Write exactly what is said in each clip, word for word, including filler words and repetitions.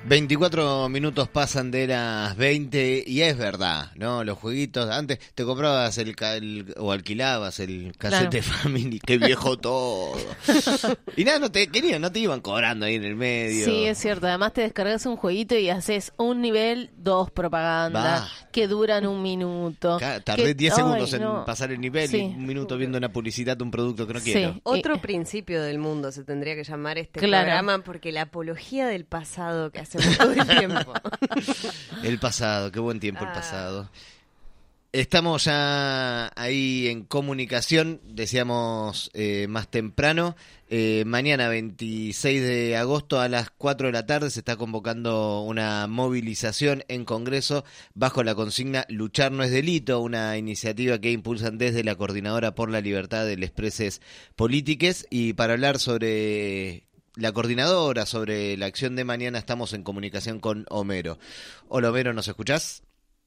veinticuatro minutos pasan de las veinte y es verdad, ¿no? Los jueguitos, antes te comprabas el, ca- el o alquilabas el casete Claro. Family, qué viejo todo. Y nada, no te querían, no te iban cobrando ahí en el medio. Sí, es cierto. Además te descargas un jueguito y haces un nivel, dos propaganda, Va, que duran un minuto. ca- tardé Que, diez segundos ay, en no. pasar el nivel y Sí, un minuto viendo una publicidad de un producto que no quiero. sí. y- Otro principio del mundo se tendría que llamar este Claro. programa, porque la apología del pasado que hacemos todo el tiempo. El pasado, qué buen tiempo el Ah. pasado. Estamos ya ahí en comunicación, decíamos eh, más temprano. Eh, mañana veintiséis de agosto a las cuatro de la tarde se está convocando una movilización en Congreso bajo la consigna Luchar no es delito, una iniciativa que impulsan desde la Coordinadora por la Libertad de les Preses Polítiques. Y para hablar sobre la coordinadora, sobre la acción de mañana, estamos en comunicación con Homero. Hola Homero, ¿nos escuchás?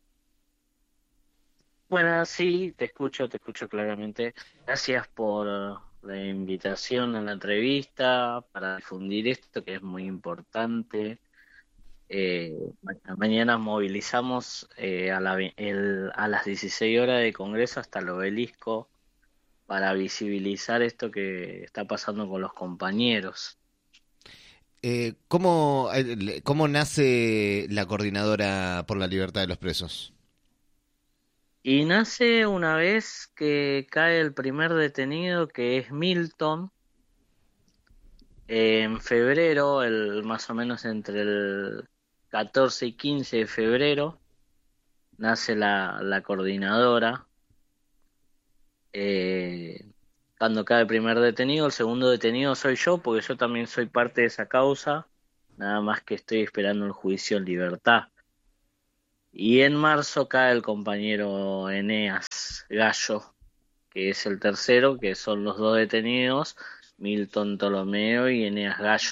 Bueno, sí, te escucho, te escucho claramente. Gracias por la invitación a la entrevista, para difundir esto que es muy importante. Eh, ma- mañana movilizamos eh, a, la ve- el- a las dieciséis horas de Congreso hasta el Obelisco para visibilizar esto que está pasando con los compañeros. Eh, ¿cómo, eh, ¿Cómo nace la Coordinadora por la Libertad de los Presos? Y nace una vez que cae el primer detenido, que es Milton. En febrero, el, más o menos entre el catorce y quince de febrero, nace la, la coordinadora. Eh, cuando cae el primer detenido, el segundo detenido soy yo, porque yo también soy parte de esa causa, nada más que estoy esperando el juicio en libertad. Y en marzo cae el compañero Eneas Gallo, que es el tercero, que son los dos detenidos, Milton Ptolomeo y Eneas Gallo.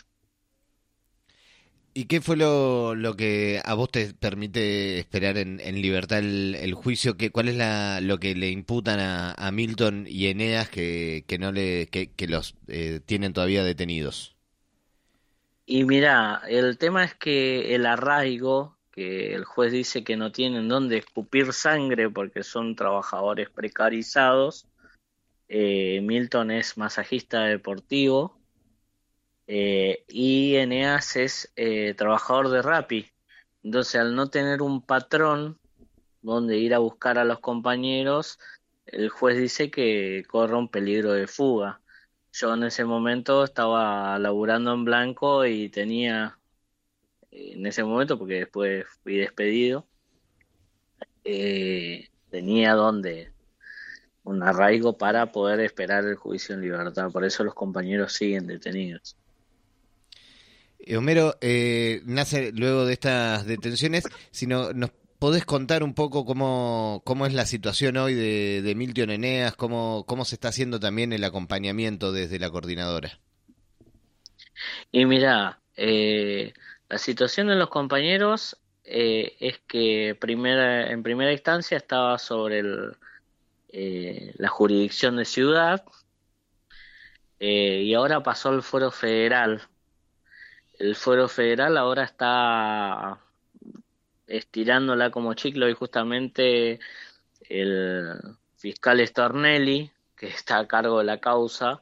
¿Y qué fue lo, lo que a vos te permite esperar en, en libertad el, el juicio? ¿Qué, ¿Cuál es la, lo que le imputan a, a Milton y Eneas que, que no le que, que los eh, tienen todavía detenidos? Y mira, el tema es que el arraigo, que el juez dice que no tienen dónde escupir sangre porque son trabajadores precarizados. eh, Milton es masajista deportivo, eh, y Eneas es eh, trabajador de Rappi. Entonces, al no tener un patrón donde ir a buscar a los compañeros, el juez dice que corre un peligro de fuga. Yo en ese momento estaba laburando en blanco y tenía, eh, en ese momento, porque después fui despedido, eh, tenía donde un arraigo para poder esperar el juicio en libertad. Por eso los compañeros siguen detenidos. Eh, Homero, eh, nace luego de estas detenciones. Si no, nos podés contar un poco cómo, cómo es la situación hoy de, de Milton Eneas, cómo, cómo se está haciendo también el acompañamiento desde la coordinadora. Y mira, eh, la situación de los compañeros eh, es que primera, en primera instancia estaba sobre el, eh, la jurisdicción de Ciudad, eh, y ahora pasó al fuero federal. El fuero federal ahora está estirándola como chicle, y justamente el fiscal Stornelli, que está a cargo de la causa,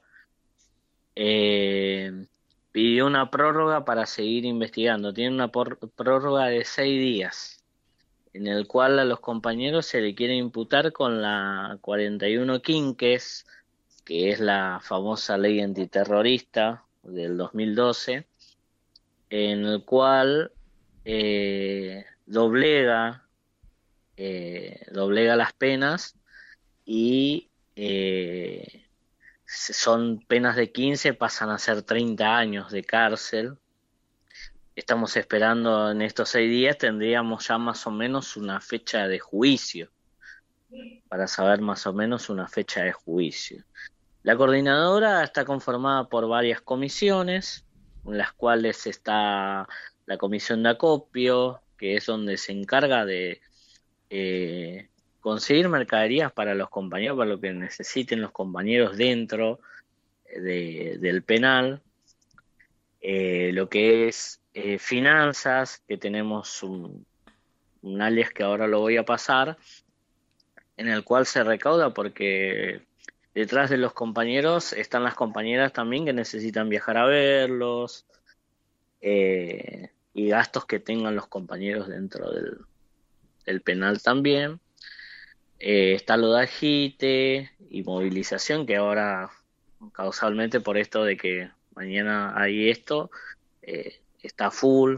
eh, pidió una prórroga para seguir investigando. Tiene una por- prórroga de seis días, en el cual a los compañeros se le quiere imputar con la cuarenta y uno Quinques, que es la famosa ley antiterrorista del dos mil doce, en el cual eh, doblega, eh, doblega las penas y eh, son penas de quince, pasan a ser treinta años de cárcel. Estamos esperando en estos seis días, tendríamos ya más o menos una fecha de juicio, para saber más o menos una fecha de juicio. La coordinadora está conformada por varias comisiones, en las cuales está la comisión de acopio, que es donde se encarga de eh, conseguir mercaderías para los compañeros, para lo que necesiten los compañeros dentro de, del penal, eh, lo que es eh, finanzas, que tenemos un, un alias que ahora lo voy a pasar, en el cual se recauda porque detrás de los compañeros están las compañeras también que necesitan viajar a verlos, eh, y gastos que tengan los compañeros dentro del, del penal también. Eh, está lo de agite y movilización, que ahora causalmente por esto de que mañana hay esto, eh, está full.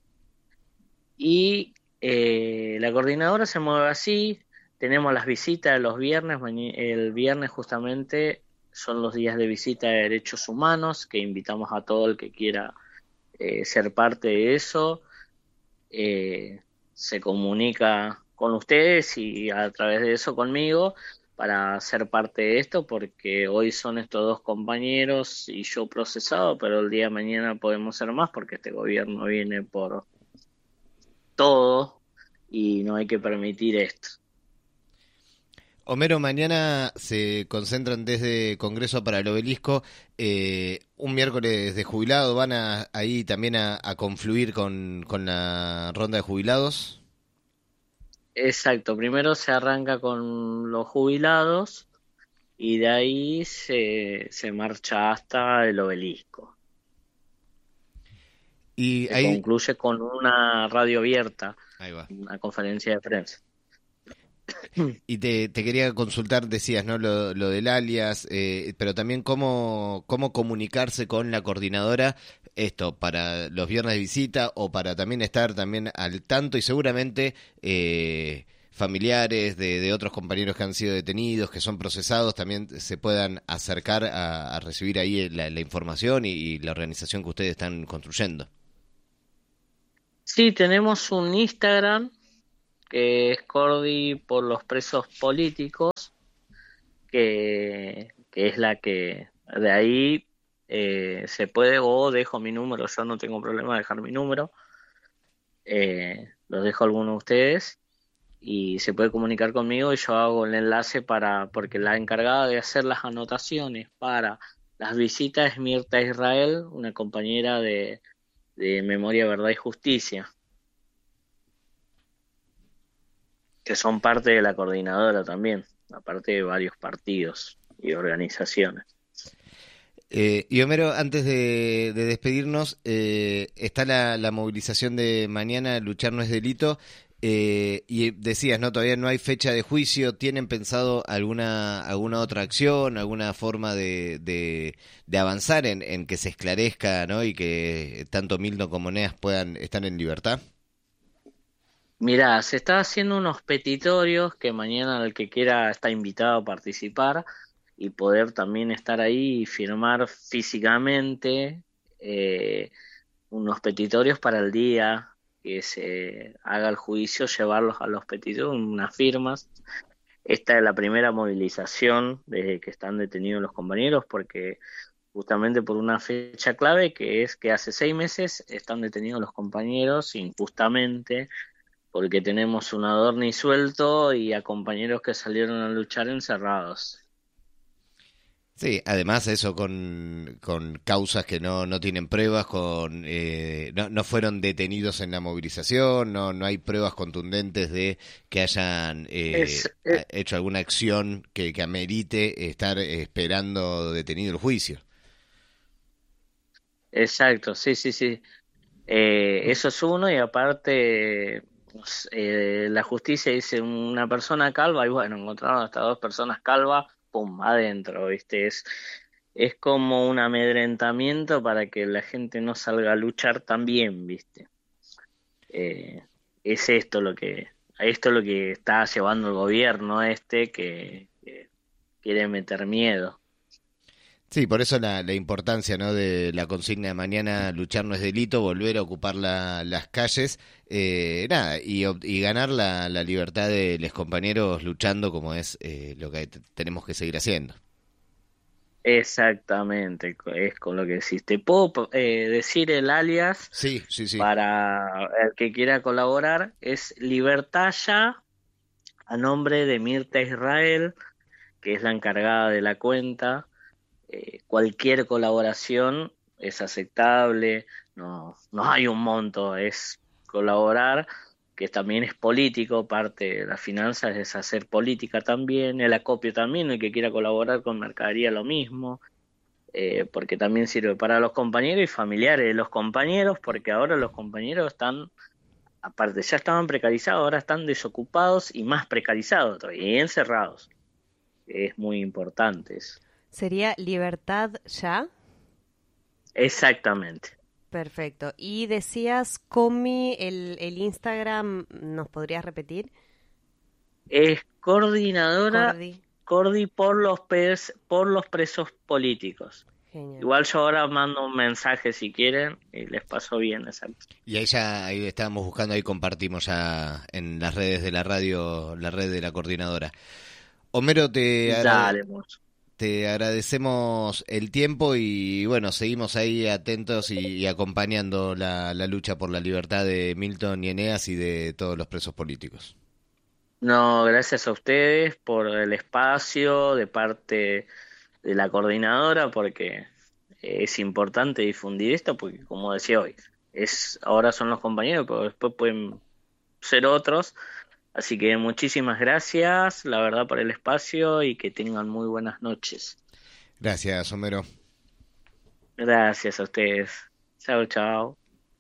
Y eh, la coordinadora se mueve así. Tenemos las visitas de los viernes. mañe- El viernes justamente son los días de visita de derechos humanos, que invitamos a todo el que quiera eh, ser parte de eso. Eh, Se comunica con ustedes y a través de eso conmigo para ser parte de esto, porque hoy son estos dos compañeros y yo procesado, pero el día de mañana podemos ser más porque este gobierno viene por todo y no hay que permitir esto. Homero, mañana se concentran desde Congreso para el Obelisco, eh, un miércoles de jubilado, ¿van a, ahí también a, a confluir con, con la ronda de jubilados? Exacto, primero se arranca con los jubilados y de ahí se, se marcha hasta el obelisco. Y Se ahí, concluye con una radio abierta, ahí va. una conferencia de prensa. Y te, te quería consultar, decías, ¿no? Lo, lo del alias, eh, pero también cómo, cómo comunicarse con la coordinadora, esto, para los viernes de visita o para también estar también al tanto y seguramente eh, familiares de, de otros compañeros que han sido detenidos, que son procesados, también se puedan acercar a, a recibir ahí la, la información y, y la organización que ustedes están construyendo. Sí, tenemos un Instagram que es Cordi por los presos políticos, que, que es la que de ahí eh, se puede, o dejo mi número, yo no tengo problema de dejar mi número, eh, los dejo a algunos de ustedes y se puede comunicar conmigo y yo hago el enlace para, porque la encargada de hacer las anotaciones para las visitas es Mirta Israel, una compañera de, de Memoria, Verdad y Justicia, que son parte de la coordinadora también, aparte de varios partidos y organizaciones. Eh, y Homero, antes de, de despedirnos, eh, está la, la movilización de mañana, Luchar no es delito, eh, y decías, ¿no? Todavía no hay fecha de juicio. ¿Tienen pensado alguna alguna otra acción, alguna forma de, de, de avanzar en, en que se esclarezca, ¿no? Y que tanto Milton como Neas puedan estar en libertad? Mirá, se está haciendo unos petitorios que mañana el que quiera está invitado a participar y poder también estar ahí y firmar físicamente eh, unos petitorios para el día que se haga el juicio, llevarlos a los petitorios, unas firmas. Esta es la primera movilización desde que están detenidos los compañeros, porque justamente por una fecha clave que es que hace seis meses están detenidos los compañeros injustamente porque tenemos un Adorni suelto y a compañeros que salieron a luchar encerrados. Sí, además eso con, con causas que no, no tienen pruebas, con eh, no, no fueron detenidos en la movilización, no, no hay pruebas contundentes de que hayan eh, Es, ha- es- hecho alguna acción que, que amerite estar esperando detenido el juicio. exacto, sí, sí, sí. Eh, eso es uno y aparte pues, eh, la justicia dice una persona calva y bueno, encontraron hasta dos personas calvas, pum, adentro, ¿viste? Es, es como un amedrentamiento para que la gente no salga a luchar también, ¿viste? Eh, es esto lo que, esto es lo que está llevando el gobierno este que, que quiere meter miedo. Sí, por eso la, la importancia, ¿no? De la consigna de mañana, luchar no es delito, volver a ocupar la- las calles, eh, nada, y, ob- y ganar la, la libertad de los compañeros luchando como es eh, lo que t- tenemos que seguir haciendo. Exactamente, co- es con lo que decís. Te puedo eh, decir el alias Sí, sí, sí. para el que quiera colaborar, es Libertad Ya, a nombre de Mirta Israel, que es la encargada de la cuenta. Eh, cualquier colaboración es aceptable, no, no hay un monto, es colaborar, que también es político, parte de las finanzas es hacer política también, el acopio también, el que quiera colaborar con mercadería lo mismo, eh, porque también sirve para los compañeros y familiares de los compañeros, porque ahora los compañeros están, aparte ya estaban precarizados, ahora están desocupados y más precarizados todavía, y encerrados. Es muy importante eso. ¿Sería Libertad Ya? Exactamente. Perfecto. Y decías, Comi, el, el Instagram, ¿nos podrías repetir? Es coordinadora Cordi. Cordi por los pes, por los presos políticos. Genial. Igual yo ahora mando un mensaje si quieren y les paso bien, exacto. Y ahí ya ahí estábamos buscando, ahí compartimos ya en las redes de la radio, la red de la coordinadora. Homero, te, agrade- Dale, mucho. te agradecemos el tiempo y bueno, seguimos ahí atentos y, y acompañando la, la lucha por la libertad de Milton y Eneas y de todos los presos políticos. No, gracias a ustedes por el espacio de parte de la coordinadora, porque es importante difundir esto, porque como decía hoy, es ahora son los compañeros, pero después pueden ser otros. Así que muchísimas gracias, la verdad, por el espacio y que tengan muy buenas noches. Gracias, Homero. Gracias a ustedes. Chao, chao.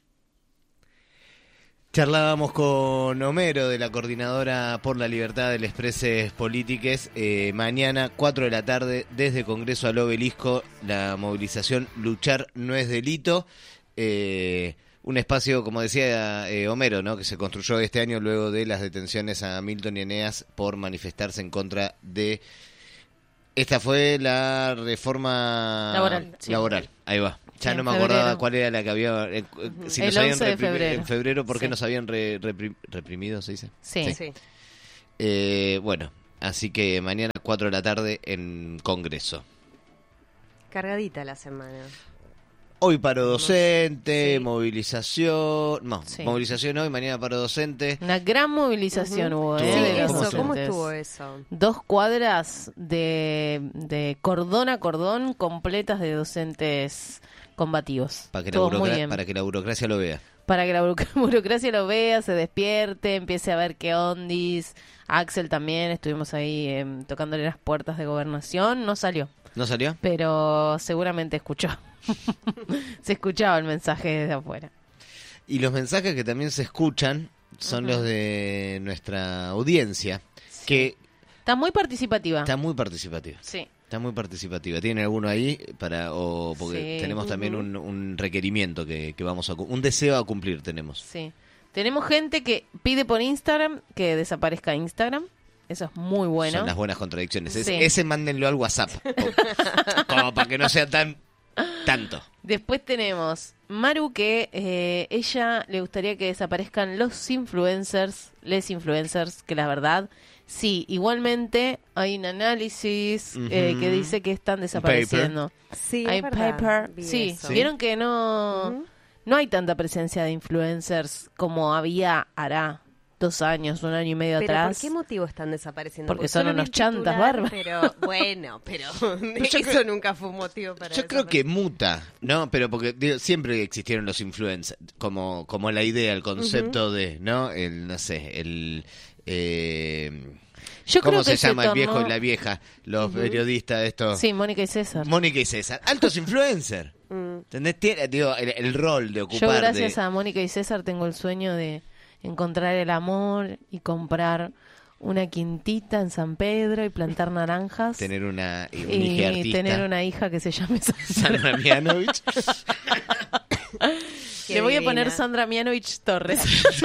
Charlábamos con Homero de la Coordinadora por la Libertad de los Presos Polítiques. Eh, mañana, cuatro de la tarde, desde Congreso al Obelisco, la movilización Luchar no es delito. Eh, un espacio, como decía eh, Homero, ¿no?, que se construyó este año luego de las detenciones a Milton y Eneas por manifestarse en contra de... Esta fue la reforma Laboral, sí. laboral. Ahí va. Ya Sí, no en me acordaba febrero. cuál era la que había... eh, si El nos habían once de reprimi- febrero. En febrero, ¿por qué Sí. nos habían re- reprim- reprimido, se dice? Sí. Sí. Eh, bueno, así que mañana cuatro de la tarde en Congreso. Cargadita la semana. Hoy paro docente, Sí. movilización... No, Sí. movilización hoy, mañana paro docente. Una gran movilización Ujú. hubo, Sí, ¿eh? de los eso, docentes. ¿cómo docentes. estuvo eso? Dos cuadras de, de cordón a cordón completas de docentes combativos. Para que, la Estuvo muy burocra- bien. para que la burocracia lo vea. Para que la buro- burocracia lo vea, se despierte, empiece a ver qué ondis. Axel también, estuvimos ahí eh, tocándole las puertas de gobernación, no salió, ¿No salió? pero seguramente escuchó. Se escuchaba el mensaje desde afuera. Y los mensajes que también se escuchan son Ujú. los de nuestra audiencia, que Está muy participativa. está muy participativa. Sí. Está muy participativa. ¿Tiene alguno ahí? para o Porque Sí. tenemos también Ujú. un, un requerimiento que, que vamos a... cu- Un deseo a cumplir tenemos. Sí. Tenemos gente que pide por Instagram que desaparezca Instagram. Eso es muy bueno. Son las buenas contradicciones. Es- Sí. Ese mándenlo al WhatsApp. o- como para que no sea tan... Tanto. Después tenemos Maru, que eh, ella le gustaría que desaparezcan los influencers, les influencers, que la verdad, sí, igualmente hay un análisis eh, Ujú. que dice que están desapareciendo. Sí, Hay es verdad, paper, vi sí, eso. Sí. vieron que no, Ujú. no hay tanta presencia de influencers como había hará dos años, un año y medio ¿Pero atrás. por qué motivo están desapareciendo? Porque son solo vi unos el chantas titular, bárbaros. Pero bueno, pero yo eso creo- nunca fue un motivo para Yo creo que desaparecer. muta, ¿no? Pero porque digo, siempre existieron los influencers, como, como la idea, el concepto de, ¿no? El, no sé, el... Eh, Yo ¿Cómo creo se que se llama el viejo tornó- y la vieja? Los periodistas estos... Sí, Mónica y César. Mónica y César. Altos influencers. Mm. ¿Entendés? Tiene, digo, el, el rol de Yo ocupar gracias de... a Mónica y César tengo el sueño de encontrar el amor y comprar una quintita en San Pedro y plantar naranjas Tener una, un y hija artista. tener una hija que se llame Sandra. Sandra Mianovich. Qué Le voy a divina. poner Sandra Mianovich Torres.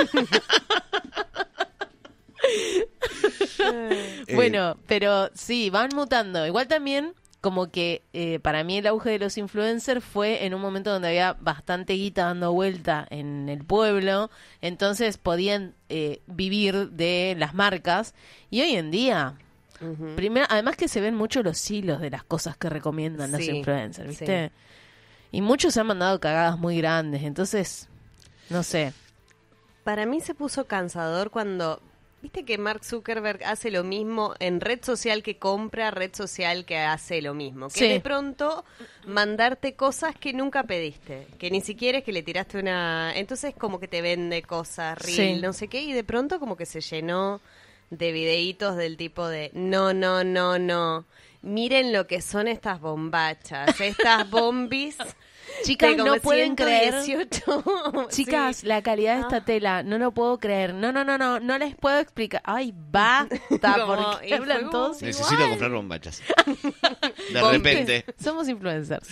Bueno, pero sí, van mutando. Igual también, como que eh, para mí el auge de los influencers fue en un momento donde había bastante guita dando vuelta en el pueblo, entonces podían eh, vivir de las marcas. Y hoy en día, Ujú. primero, además que se ven mucho los hilos de las cosas que recomiendan los Sí, influencers, ¿viste? sí. Y muchos se han mandado cagadas muy grandes, entonces, no sé. Para mí se puso cansador cuando Viste que Mark Zuckerberg hace lo mismo en red social que compra, red social que hace lo mismo. Que Sí. de pronto mandarte cosas que nunca pediste, que ni siquiera es que le tiraste una... Entonces como que te vende cosas, reel, Sí. no sé qué, y de pronto como que se llenó de videitos del tipo de no, no, no, no. Miren lo que son estas bombachas, estas bombis. Chicas, de como no pueden creer. ciento dieciocho. Chicas, Sí. la calidad de esta Ah. tela, no lo puedo creer. No, no, no, no, no les puedo explicar. Ay, basta, Como, porque y hablan fue todos como- Necesito igual. comprar bombachas. De Bombes. repente. Somos influencers.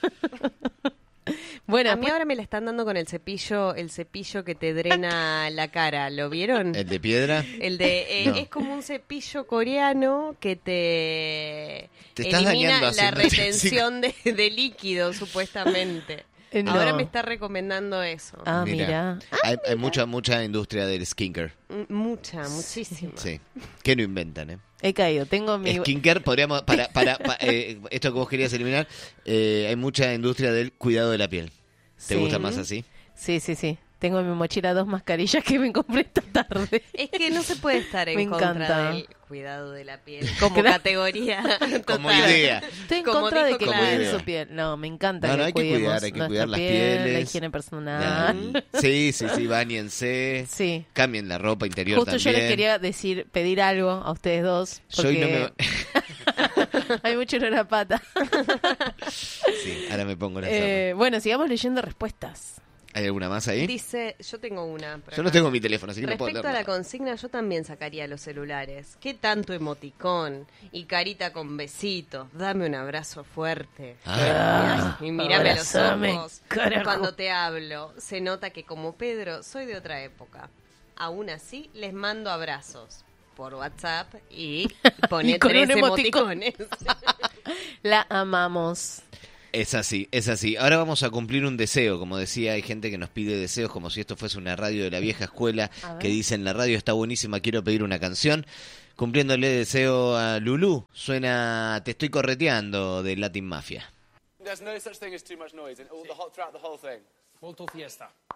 Bueno, A mí después- ahora me la están dando con el cepillo, el cepillo que te drena la cara. ¿Lo vieron? El de piedra. El de eh, No. es como un cepillo coreano que te, Te estás elimina dañando la haciendo retención de, de líquido supuestamente. Eh, no. Ahora me está recomendando eso. Ah, mira. Hay, hay mucha mucha industria del skincare. M- Mucha, muchísima. Sí. Que no inventan, ¿eh? He caído. Tengo mi... Skincare, podríamos, para, para, pa- eh, esto que vos querías eliminar, eh, hay mucha industria del cuidado de la piel. ¿Te Sí. gusta más así? Sí, sí, sí. Tengo en mi mochila dos mascarillas que me compré esta tarde. Es que no se puede estar en Me contra encanta. del cuidado de la piel como Claro. categoría. Como total. idea. Estoy en Como contra de dijo que Como cuiden idea. su piel. No, me encanta No, que no, hay que cuidemos cuidar, hay que nuestra cuidar las piel, la pieles. higiene personal. Sí, sí, sí, bañense. Sí. Cambien la ropa interior Justo también. yo les quería decir, pedir algo a ustedes dos. Yo hoy no Porque me... hay mucho olor a pata. Sí, ahora me pongo la Eh, bueno, sigamos leyendo respuestas. ¿Hay alguna más ahí? Dice, yo tengo una. por Yo no acá. tengo mi teléfono, así que no puedo Respecto a leer la nada. consigna, yo también sacaría los celulares. ¿Qué tanto emoticón y carita con besitos? Dame un abrazo fuerte. Ah. y mírame a los Abrázame, ojos. carajo. Cuando te hablo, se nota que como Pedro soy de otra época. Aún así, les mando abrazos por WhatsApp y pone Y con tres un emoticón. emoticones. La amamos. Es así, es así. Ahora vamos a cumplir un deseo. Como decía, hay gente que nos pide deseos como si esto fuese una radio de la vieja escuela A ver. que dicen la radio está buenísima, quiero pedir una canción. Cumpliéndole deseo a Lulú, suena Te estoy correteando de Latin Mafia. There's no such thing as too much noise in all the whole, throughout the whole thing. Molto fiesta.